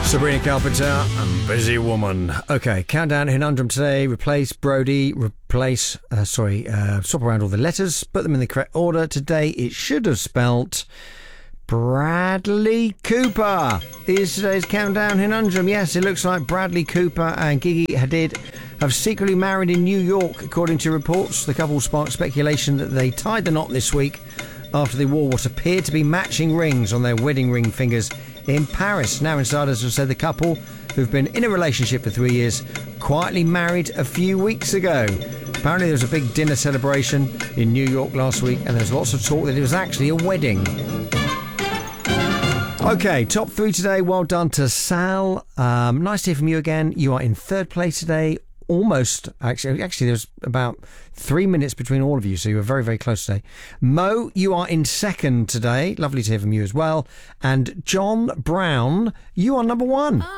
Sabrina Carpenter and Busy Woman. Okay, countdown conundrum today. Swap around all the letters, put them in the correct order. Today it should have spelt Bradley Cooper is today's countdown conundrum. Yes, it looks like Bradley Cooper and Gigi Hadid have secretly married in New York, according to reports. The couple sparked speculation that they tied the knot this week after they wore what appeared to be matching rings on their wedding ring fingers in Paris. Now, insiders have said the couple, who've been in a relationship for 3 years, quietly married a few weeks ago. Apparently there was a big dinner celebration in New York last week, and there's lots of talk that it was actually a wedding. Okay, top three today. Well done to Sal. Nice to hear from you again. You are in third place today. Almost, actually, there's about 3 minutes between all of you, so you were very, very close today. Mo, you are in second today. Lovely to hear from you as well. And John Brown, you are number one.